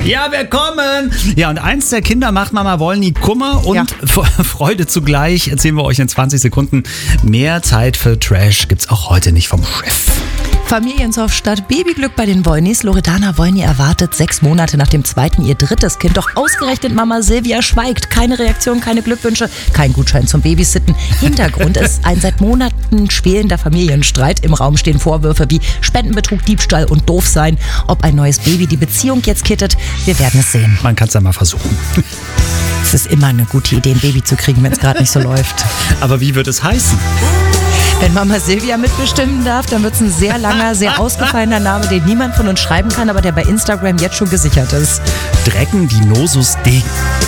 Ja, wir kommen! Ja, und eins der Kinder macht Mama Wollny Kummer und Freude zugleich. Erzählen wir euch in 20 Sekunden. Mehr Zeit für Trash gibt's auch heute nicht vom Chef. Familiensoft statt Babyglück bei den Wollnys. Loredana Wollny erwartet 6 Monate nach dem zweiten ihr drittes Kind. Doch ausgerechnet Mama Silvia schweigt. Keine Reaktion, keine Glückwünsche, kein Gutschein zum Babysitten. Hintergrund ist ein seit Monaten schwelender Familienstreit. Im Raum stehen Vorwürfe wie Spendenbetrug, Diebstahl und Doofsein. Ob ein neues Baby die Beziehung jetzt kittet, wir werden es sehen. Man kann es ja mal versuchen. Es ist immer eine gute Idee, ein Baby zu kriegen, wenn es gerade nicht so läuft. Aber wie wird es heißen? Wenn Mama Silvia mitbestimmen darf, dann wird es ein sehr langer, sehr ausgefallener Name, den niemand von uns schreiben kann, aber der bei Instagram jetzt schon gesichert ist. Drecken Dinosus Degen.